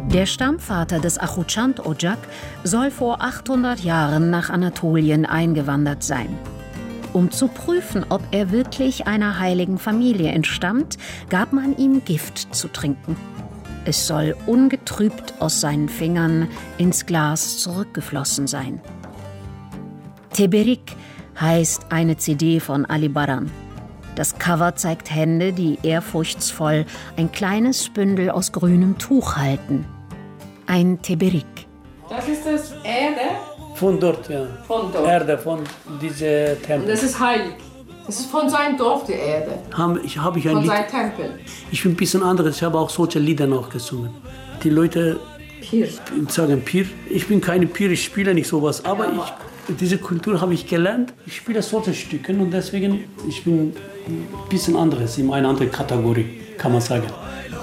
Der Stammvater des Achuchand Ocak soll vor 800 Jahren nach Anatolien eingewandert sein. Um zu prüfen, ob er wirklich einer heiligen Familie entstammt, gab man ihm Gift zu trinken. Es soll ungetrübt aus seinen Fingern ins Glas zurückgeflossen sein. Teberik heißt eine CD von Ali Baran. Das Cover zeigt Hände, die ehrfurchtsvoll ein kleines Bündel aus grünem Tuch halten. Ein Teberik. Das ist das Erde? Von dort, ja. Von dort. Erde, von diesem Tempel. Und das ist heilig. Das ist von seinem Dorf, die Erde. Von seinem Tempel. Ich bin ein bisschen anderes. Ich habe auch solche Lieder noch gesungen. Die Leute Pir. sagen Pir. Ich bin keine Pir, ich spiele nicht sowas. Aber diese Kultur habe ich gelernt. Ich spiele solche Stücke und deswegen ich bin ein bisschen anderes, in einer anderen Kategorie, kann man sagen.